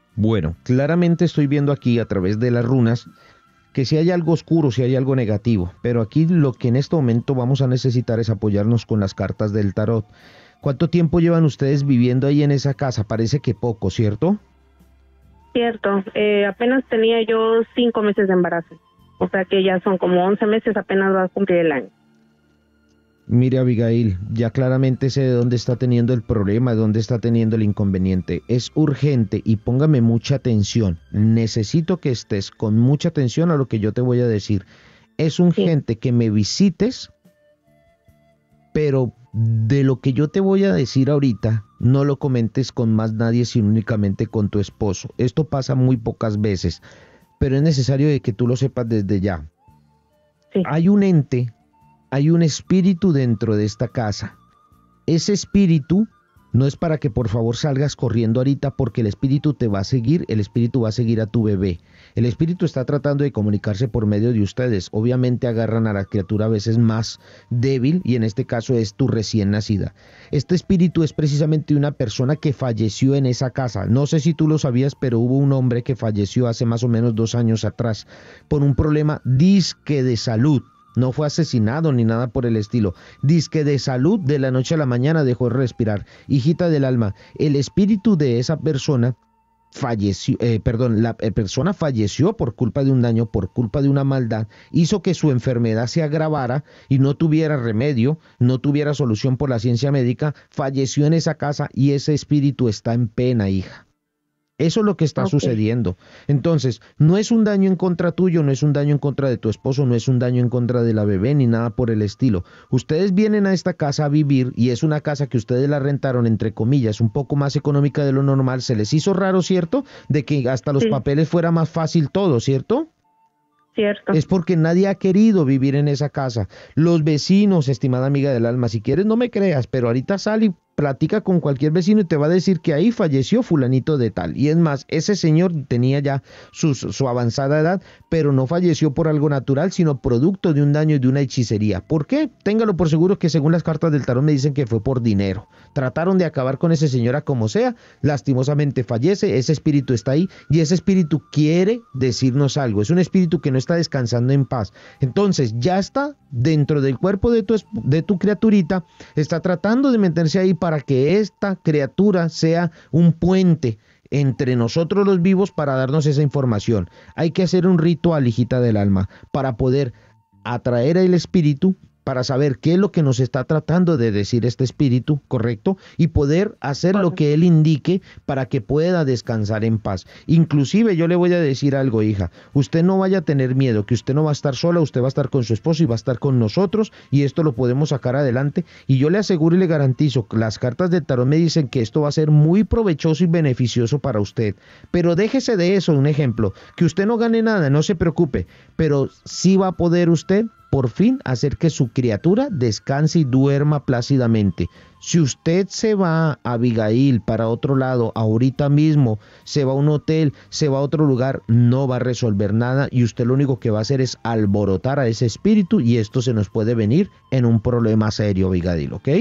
Bueno, claramente estoy viendo aquí a través de las runas que si hay algo oscuro, si hay algo negativo, pero aquí lo que en este momento vamos a necesitar es apoyarnos con las cartas del tarot. ¿Cuánto tiempo llevan ustedes viviendo ahí en esa casa? Parece que poco, ¿cierto? Cierto, apenas tenía yo 5 meses de embarazo, o sea que ya son como 11 meses, apenas va a cumplir el año. Mire, Abigail, ya claramente sé de dónde está teniendo el problema, de dónde está teniendo el inconveniente. Es urgente y póngame mucha atención. Necesito que estés con mucha atención a lo que yo te voy a decir. Es urgente que me visites, pero de lo que yo te voy a decir ahorita, no lo comentes con más nadie, sino únicamente con tu esposo. Esto pasa muy pocas veces, pero es necesario de que tú lo sepas desde ya. Sí. Hay un ente, hay un espíritu dentro de esta casa. Ese espíritu no es para que por favor salgas corriendo ahorita, porque el espíritu te va a seguir, el espíritu va a seguir a tu bebé. El espíritu está tratando de comunicarse por medio de ustedes. Obviamente agarran a la criatura a veces más débil, y en este caso es tu recién nacida. Este espíritu es precisamente una persona que falleció en esa casa. No sé si tú lo sabías, pero hubo un hombre que falleció hace más o menos 2 años atrás por un problema disque de salud. No fue asesinado ni nada por el estilo. Dizque de salud, de la noche a la mañana dejó de respirar. Hijita del alma, el espíritu de esa persona falleció, la persona falleció por culpa de un daño, por culpa de una maldad, hizo que su enfermedad se agravara y no tuviera remedio, no tuviera solución por la ciencia médica, falleció en esa casa y ese espíritu está en pena, hija. Eso es lo que está sucediendo. Entonces, no es un daño en contra tuyo, no es un daño en contra de tu esposo, no es un daño en contra de la bebé, ni nada por el estilo. Ustedes vienen a esta casa a vivir, y es una casa que ustedes la rentaron, entre comillas, un poco más económica de lo normal. Se les hizo raro, ¿cierto? De que hasta los papeles fuera más fácil todo, ¿cierto? Cierto. Es porque nadie ha querido vivir en esa casa. Los vecinos, estimada amiga del alma, si quieres no me creas, pero ahorita sal y platica con cualquier vecino y te va a decir que ahí falleció fulanito de tal. Y es más, ese señor tenía ya su avanzada edad, pero no falleció por algo natural, sino producto de un daño y de una hechicería. ¿Por qué? Téngalo por seguro que según las cartas del tarot me dicen que fue por dinero. Trataron de acabar con ese señor a como sea, lastimosamente fallece, ese espíritu está ahí y ese espíritu quiere decirnos algo. Es un espíritu que no está descansando en paz. Entonces ya está dentro del cuerpo de tu criaturita, está tratando de meterse ahí para que esta criatura sea un puente entre nosotros los vivos para darnos esa información. Hay que hacer un ritual, hijita del alma, para poder atraer al espíritu, para saber qué es lo que nos está tratando de decir este espíritu, ¿correcto? Y poder hacer lo que él indique para que pueda descansar en paz. Inclusive yo le voy a decir algo, hija, usted no vaya a tener miedo, que usted no va a estar sola, usted va a estar con su esposo y va a estar con nosotros, y esto lo podemos sacar adelante, y yo le aseguro y le garantizo, las cartas del tarot me dicen que esto va a ser muy provechoso y beneficioso para usted. Pero déjese de eso, un ejemplo, que usted no gane nada, no se preocupe, pero sí va a poder usted por fin hacer que su criatura descanse y duerma plácidamente. Si usted se va, Abigail, para otro lado, ahorita mismo, se va a un hotel, se va a otro lugar, no va a resolver nada, y usted lo único que va a hacer es alborotar a ese espíritu, y esto se nos puede venir en un problema serio, Abigail, ¿ok?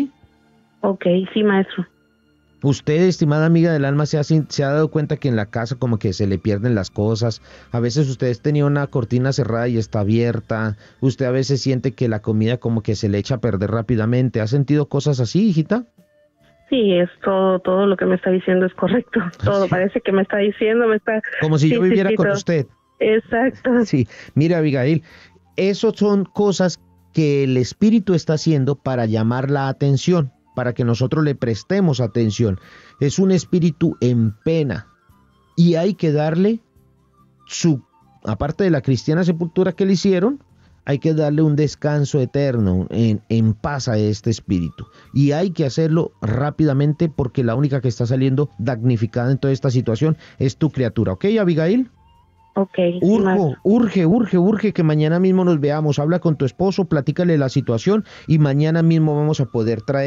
Ok, sí, maestro. Usted, estimada amiga del alma, se ha dado cuenta que en la casa como que se le pierden las cosas. A veces usted tenía una cortina cerrada y está abierta. Usted a veces siente que la comida como que se le echa a perder rápidamente. ¿Ha sentido cosas así, hijita? Sí, es todo lo que me está diciendo es correcto. Todo parece que me está diciendo, como si yo viviera con usted. Exacto. Sí, mira, Abigail, esas son cosas que el espíritu está haciendo para llamar la atención, para que nosotros le prestemos atención. Es un espíritu en pena y hay que darle aparte de la cristiana sepultura que le hicieron, hay que darle un descanso eterno en paz a este espíritu, y hay que hacerlo rápidamente porque la única que está saliendo damnificada en toda esta situación es tu criatura, ¿ok, Abigail? Okay, urge que mañana mismo nos veamos. Habla con tu esposo, platícale la situación y mañana mismo vamos a poder traer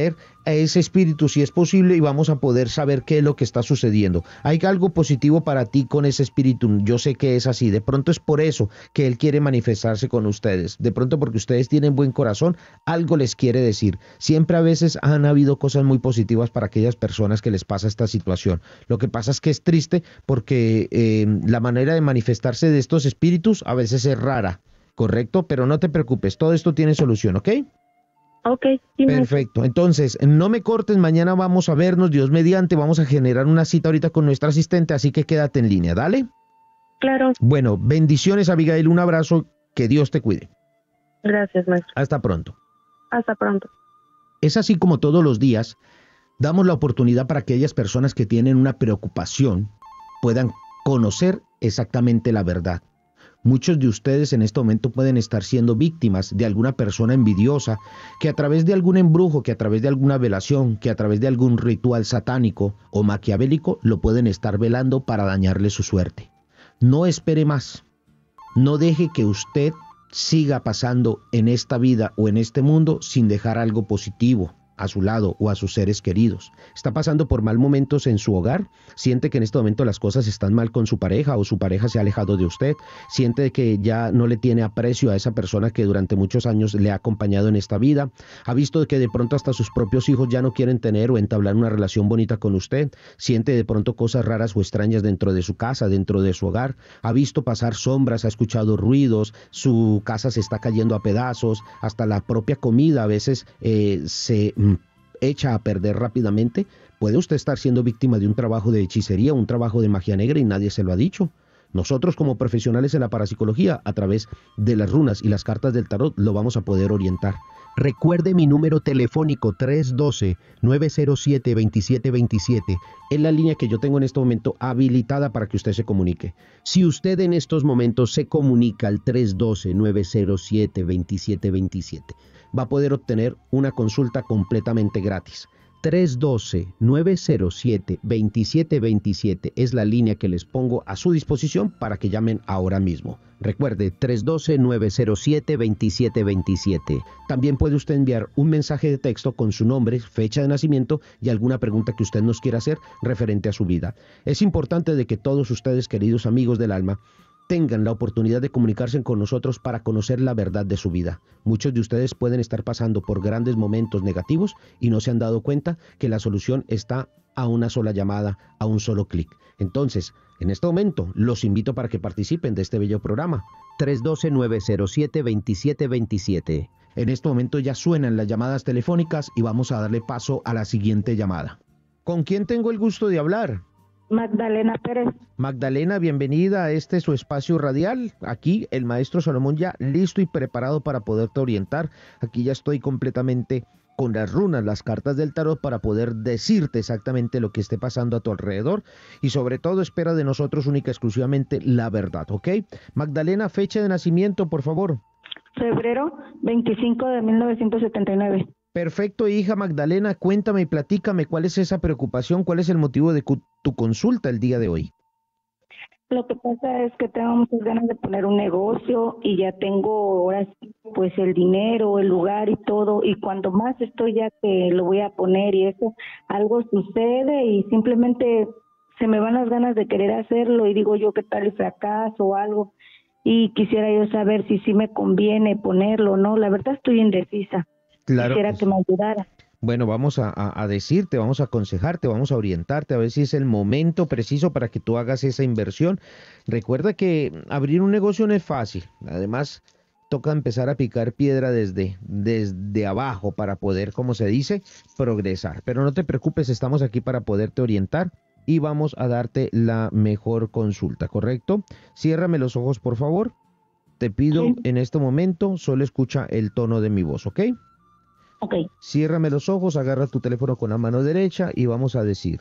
a ese espíritu si es posible y vamos a poder saber qué es lo que está sucediendo. Hay algo positivo para ti con ese espíritu, yo sé que es así, de pronto es por eso que él quiere manifestarse con ustedes, de pronto porque ustedes tienen buen corazón, algo les quiere decir. Siempre a veces han habido cosas muy positivas para aquellas personas que les pasa esta situación. Lo que pasa es que es triste porque la manera de manifestarse de estos espíritus a veces es rara, ¿correcto? Pero no te preocupes, todo esto tiene solución, ¿ok? Ok, sí, Perfecto. Entonces, no me cortes, mañana vamos a vernos, Dios mediante, vamos a generar una cita ahorita con nuestra asistente, así que quédate en línea, dale. claro. Bueno, bendiciones, Abigail, un abrazo, que Dios te cuide. Gracias, maestro. Hasta pronto. Hasta pronto. Es así como todos los días damos la oportunidad para que aquellas personas que tienen una preocupación puedan conocer exactamente la verdad. Muchos de ustedes en este momento pueden estar siendo víctimas de alguna persona envidiosa que a través de algún embrujo, que a través de alguna velación, que a través de algún ritual satánico o maquiavélico lo pueden estar velando para dañarle su suerte. No espere más. No deje que usted siga pasando en esta vida o en este mundo sin dejar algo positivo a su lado o a sus seres queridos. Está pasando por mal momentos en su hogar, siente que en este momento las cosas están mal con su pareja o su pareja se ha alejado de usted, siente que ya no le tiene aprecio a esa persona que durante muchos años le ha acompañado en esta vida, ha visto que de pronto hasta sus propios hijos ya no quieren tener o entablar una relación bonita con usted, siente de pronto cosas raras o extrañas dentro de su casa, dentro de su hogar, ha visto pasar sombras, ha escuchado ruidos, su casa se está cayendo a pedazos, hasta la propia comida a veces se echa a perder rápidamente. Puede usted estar siendo víctima de un trabajo de hechicería, un trabajo de magia negra y nadie se lo ha dicho. Nosotros como profesionales en la parapsicología, a través de las runas y las cartas del tarot, lo vamos a poder orientar. Recuerde mi número telefónico 312-907-2727. Es la línea que yo tengo en este momento habilitada para que usted se comunique. Si usted en estos momentos se comunica al 312-907-2727, va a poder obtener una consulta completamente gratis. 312-907-2727 es la línea que les pongo a su disposición para que llamen ahora mismo. Recuerde, 312-907-2727. También puede usted enviar un mensaje de texto con su nombre, fecha de nacimiento y alguna pregunta que usted nos quiera hacer referente a su vida. Es importante de que todos ustedes, queridos amigos del alma, tengan la oportunidad de comunicarse con nosotros para conocer la verdad de su vida. Muchos de ustedes pueden estar pasando por grandes momentos negativos y no se han dado cuenta que la solución está a una sola llamada, a un solo clic. Entonces, en este momento, los invito para que participen de este bello programa. 312-907-2727. En este momento ya suenan las llamadas telefónicas y vamos a darle paso a la siguiente llamada. ¿Con quién tengo el gusto de hablar? Magdalena Pérez. Magdalena, bienvenida a este su espacio radial. Aquí el maestro Salomón ya listo y preparado para poderte orientar. Aquí ya estoy completamente con las runas, las cartas del tarot para poder decirte exactamente lo que esté pasando a tu alrededor y sobre todo espera de nosotros única y exclusivamente la verdad, ¿ok? Magdalena, fecha de nacimiento, por favor. Febrero 25 de 1979. Perfecto, hija Magdalena, cuéntame y platícame cuál es esa preocupación, cuál es el motivo de tu consulta el día de hoy. Lo que pasa es que tengo muchas ganas de poner un negocio y ya tengo ahora sí, pues el dinero, el lugar y todo, y cuando más estoy ya que lo voy a poner y eso, algo sucede y simplemente se me van las ganas de querer hacerlo y digo yo qué tal el fracaso o algo y quisiera yo saber si sí me conviene ponerlo o no, la verdad estoy indecisa. Claro, quisiera que me ayudara. Bueno, vamos a decirte, vamos a aconsejarte, vamos a orientarte, a ver si es el momento preciso para que tú hagas esa inversión. Recuerda que abrir un negocio no es fácil, además toca empezar a picar piedra desde abajo para poder, como se dice, progresar. Pero no te preocupes, estamos aquí para poderte orientar y vamos a darte la mejor consulta, ¿correcto? Ciérrame los ojos, por favor. Te pido en este momento, solo escucha el tono de mi voz, ¿ok? Ok. Ciérrame los ojos, agarra tu teléfono con la mano derecha y vamos a decir: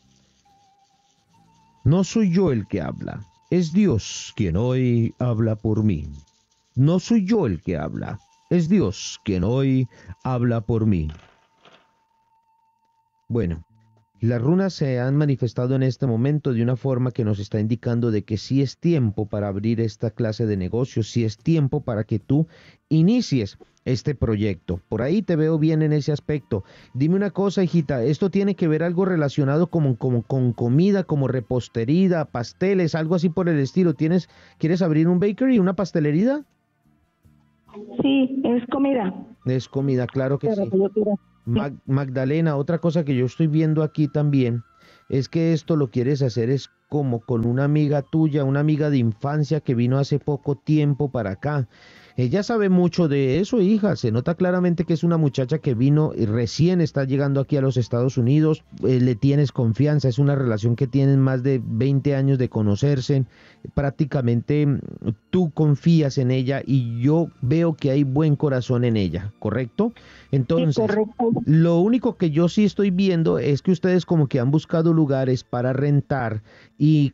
no soy yo el que habla, es Dios quien hoy habla por mí. No soy yo el que habla, es Dios quien hoy habla por mí. Bueno, Las runas se han manifestado en este momento de una forma que nos está indicando de que sí es tiempo para abrir esta clase de negocios, sí es tiempo para que tú inicies este proyecto. Por ahí te veo bien en ese aspecto. Dime una cosa, hijita, ¿esto tiene que ver algo relacionado como con comida, como repostería, pasteles, algo así por el estilo? ¿Quieres abrir un bakery, una pastelería? Sí, es comida. Es comida, claro que Pero sí. yo quiero. Magdalena, otra cosa que yo estoy viendo aquí también es que esto lo quieres hacer es como con una amiga tuya, una amiga de infancia que vino hace poco tiempo para acá. Ella sabe mucho de eso, hija. Se nota claramente que es una muchacha que vino y recién está llegando aquí a los Estados Unidos. Le tienes confianza, es una relación que tienen más de 20 años de conocerse. Prácticamente tú confías en ella y yo veo que hay buen corazón en ella, ¿correcto? Entonces, Sí, correcto. lo único que yo sí estoy viendo es que ustedes como que han buscado lugares para rentar y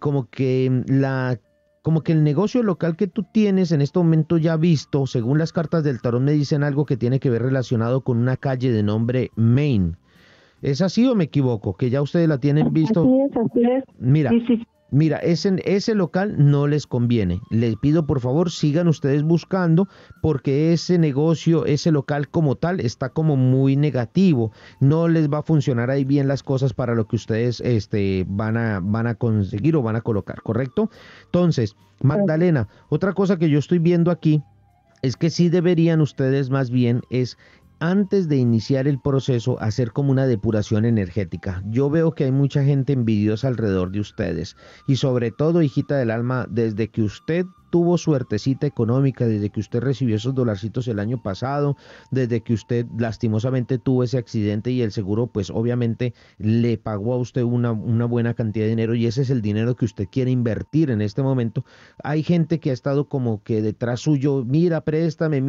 como que el negocio local que tú tienes en este momento ya visto, según las cartas del tarot me dicen algo que tiene que ver relacionado con una calle de nombre Main. ¿Es así o me equivoco? Que ya ustedes la tienen visto. Así es. Mira, Sí, sí. mira, ese local no les conviene. Les pido por favor sigan ustedes buscando porque ese negocio, ese local como tal está como muy negativo. No les va a funcionar ahí bien las cosas para lo que ustedes van a conseguir o van a colocar, ¿correcto? Entonces, Magdalena, otra cosa que yo estoy viendo aquí es que sí deberían ustedes más bien es antes de iniciar el proceso, hacer como una depuración energética. Yo veo que hay mucha gente envidiosa alrededor de ustedes y sobre todo, hijita del alma, desde que usted tuvo suertecita económica, desde que usted recibió esos dolarcitos el año pasado, desde que usted lastimosamente tuvo ese accidente y el seguro pues obviamente le pagó a usted una buena cantidad de dinero y ese es el dinero que usted quiere invertir en este momento. Hay gente que ha estado como que detrás suyo, mira, préstame,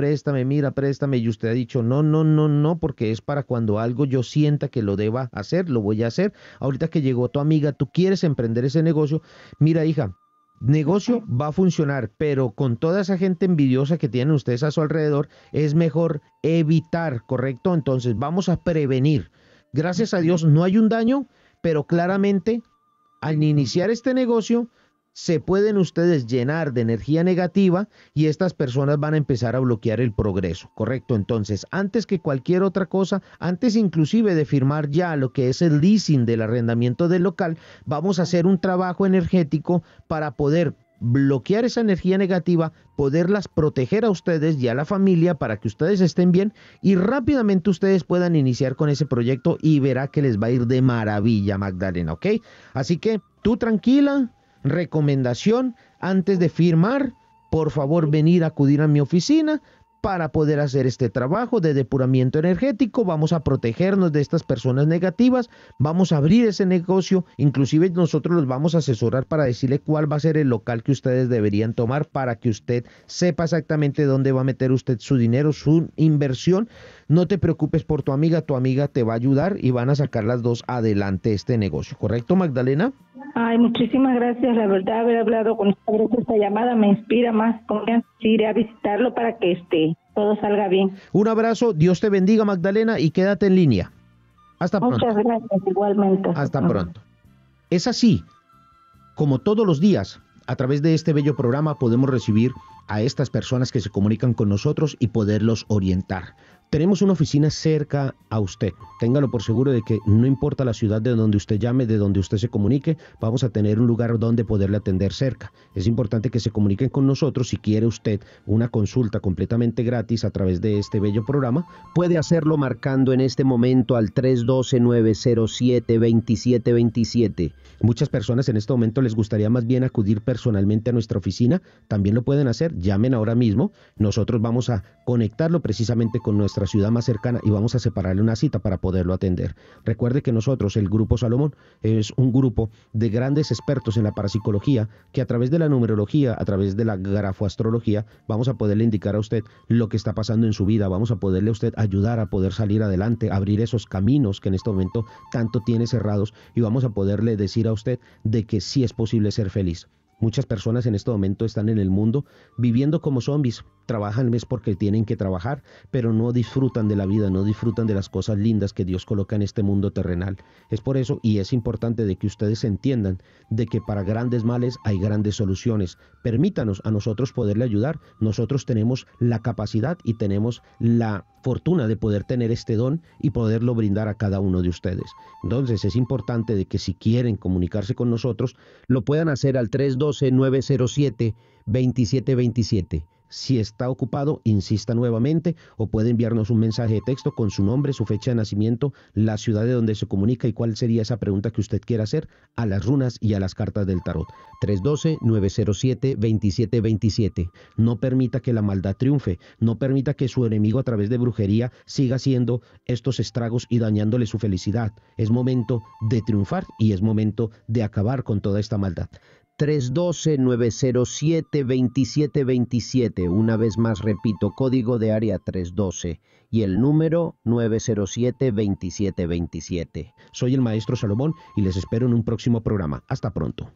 y usted ha dicho no, no, no, no, porque es para cuando algo yo sienta que lo deba hacer, lo voy a hacer. Ahorita que llegó tu amiga, tú quieres emprender ese negocio, mira hija, negocio va a funcionar, pero con toda esa gente envidiosa que tienen ustedes a su alrededor, es mejor evitar, ¿correcto? Entonces vamos a prevenir. Gracias a Dios no hay un daño, pero claramente al iniciar este negocio se pueden ustedes llenar de energía negativa y estas personas van a empezar a bloquear el progreso, ¿correcto? Entonces, antes que cualquier otra cosa, antes inclusive de firmar ya lo que es el leasing del arrendamiento del local, vamos a hacer un trabajo energético para poder bloquear esa energía negativa, poderlas proteger a ustedes y a la familia para que ustedes estén bien y rápidamente ustedes puedan iniciar con ese proyecto y verá que les va a ir de maravilla, Magdalena, ¿ok? Así que tú tranquila. Recomendación, antes de firmar, por favor venir a acudir a mi oficina para poder hacer este trabajo de depuramiento energético. Vamos a protegernos de estas personas negativas, vamos a abrir ese negocio, inclusive nosotros los vamos a asesorar para decirle cuál va a ser el local que ustedes deberían tomar para que usted sepa exactamente dónde va a meter usted su dinero, su inversión. No te preocupes por tu amiga te va a ayudar y van a sacar las dos adelante este negocio, ¿correcto, Magdalena? Ay, muchísimas gracias. La verdad, haber hablado con usted, gracias a esta llamada me inspira más confianza. Iré a visitarlo para que todo salga bien. Un abrazo, Dios te bendiga, Magdalena, y quédate en línea. Hasta pronto. Muchas gracias, igualmente. Hasta pronto. Es así, como todos los días, a través de este bello programa podemos recibir a estas personas que se comunican con nosotros y poderlos orientar. Tenemos una oficina cerca a usted. Téngalo por seguro de que no importa la ciudad de donde usted llame, de donde usted se comunique, vamos a tener un lugar donde poderle atender cerca. Es importante que se comuniquen con nosotros. Si quiere usted una consulta completamente gratis a través de este bello programa, puede hacerlo marcando en este momento al 312-907-2727. Muchas personas en este momento les gustaría más bien acudir personalmente a nuestra oficina. También lo pueden hacer. Llamen ahora mismo. Nosotros vamos a conectarlo precisamente con nuestra ciudad más cercana y vamos a separarle una cita para poderlo atender. Recuerde que nosotros, el Grupo Salomón, es un grupo de grandes expertos en la parapsicología que a través de la numerología, a través de la grafoastrología, vamos a poderle indicar a usted lo que está pasando en su vida, vamos a poderle a usted ayudar a poder salir adelante, abrir esos caminos que en este momento tanto tiene cerrados y vamos a poderle decir a usted de que sí es posible ser feliz. Muchas personas en este momento están en el mundo viviendo como zombies. Trabajan es porque tienen que trabajar, pero no disfrutan de la vida, no disfrutan de las cosas lindas que Dios coloca en este mundo terrenal. Es por eso, y es importante de que ustedes entiendan, de que para grandes males hay grandes soluciones. Permítanos a nosotros poderle ayudar. Nosotros tenemos la capacidad y tenemos la fortuna de poder tener este don y poderlo brindar a cada uno de ustedes. Entonces es importante de que si quieren comunicarse con nosotros, lo puedan hacer al 312-907-2727. Si está ocupado, insista nuevamente o puede enviarnos un mensaje de texto con su nombre, su fecha de nacimiento, la ciudad de donde se comunica y cuál sería esa pregunta que usted quiera hacer a las runas y a las cartas del tarot. 312-907-2727. No permita que la maldad triunfe, no permita que su enemigo a través de brujería siga haciendo estos estragos y dañándole su felicidad. Es momento de triunfar y es momento de acabar con toda esta maldad. 312-907-2727. Una vez más repito, código de área 312 y el número 907-2727. Soy el maestro Salomón y les espero en un próximo programa. Hasta pronto.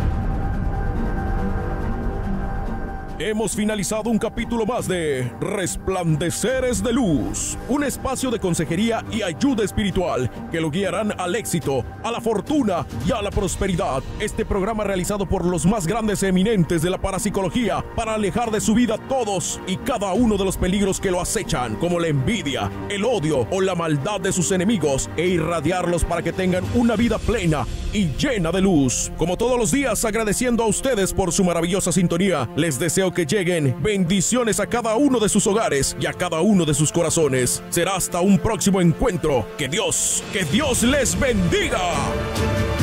Hemos finalizado un capítulo más de Resplandeceres de Luz, un espacio de consejería y ayuda espiritual que lo guiarán al éxito, a la fortuna y a la prosperidad. Este programa realizado por los más grandes eminentes de la parapsicología para alejar de su vida todos y cada uno de los peligros que lo acechan, como la envidia, el odio o la maldad de sus enemigos, e irradiarlos para que tengan una vida plena y llena de luz. Como todos los días, agradeciendo a ustedes por su maravillosa sintonía, les deseo que lleguen bendiciones a cada uno de sus hogares y a cada uno de sus corazones. Será hasta un próximo encuentro. Que Dios les bendiga.